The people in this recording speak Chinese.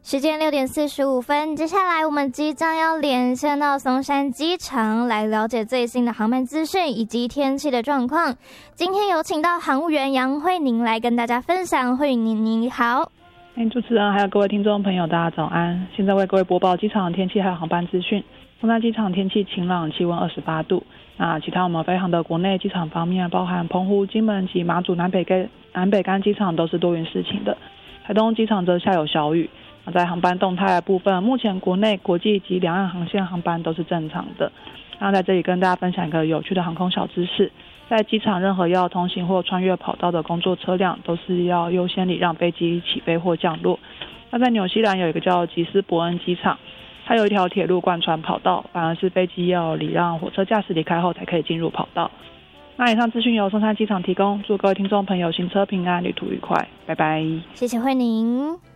时间6:45，接下来我们即将要连线到松山机场，来了解最新的航班资讯以及天气的状况。今天有请到航务员杨慧宁来跟大家分享。慧宁你好。 主持人还有各位听众朋友大家早安，现在为各位播报机场的天气还有航班资讯。松山机场天气晴朗，气温28度。那其他我们飞航的国内机场方面，包含澎湖、金门及马祖南北干机场都是多云事晴的，台东机场则下有小雨。在航班动态的部分，目前国内、国际及两岸航线航班都是正常的。那在这里跟大家分享一个有趣的航空小知识，在机场任何要通行或穿越跑道的工作车辆都是要优先礼让飞机起飞或降落。那在纽西兰有一个叫吉斯伯恩机场，它有一条铁路贯穿跑道，反而是飞机要礼让火车驾驶离开后才可以进入跑道。那以上资讯由松山机场提供，祝各位听众朋友行车平安，旅途愉快，拜拜。 谢谢慧宁。